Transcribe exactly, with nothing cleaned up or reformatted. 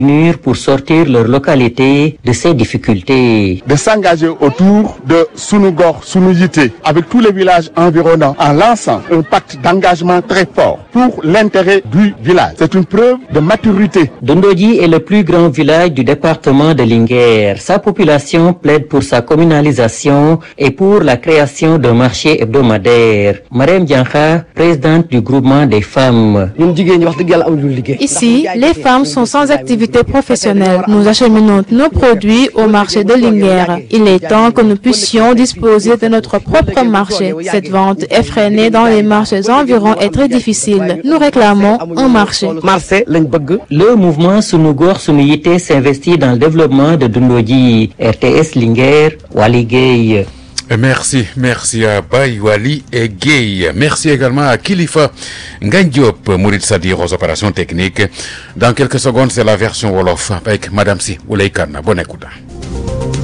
pour sortir leur localité de ces difficultés. De s'engager autour de Sunugor, Sunuyité, avec tous les villages environnants, en lançant un pacte d'engagement très fort pour l'intérêt du village. C'est une preuve de maturité. Dondodji est le plus grand village du département de Linguère. Sa population plaide pour sa communalisation et pour la création d'un marché hebdomadaire. Marème Diankha, présidente du groupement des femmes. Ici, les femmes sont sans activité professionnelle. Nous acheminons nos produits au marché de Linguère. Il est temps que nous puissions disposer de notre propre marché. Cette vente effrénée dans les marchés environs est très difficile. Nous réclamons un marché. Le mouvement Sunugor Sunuyité s'investit dans le développement de Dondodji. R T S Linguère, Wali Gueye. Merci, merci à Baye Wali et Gueye. Merci également à Kilifa Ngandiop, Mourid Sadir aux opérations techniques. Dans quelques secondes, c'est la version Wolof avec Madame Si Ouleikana. Bonne écoute.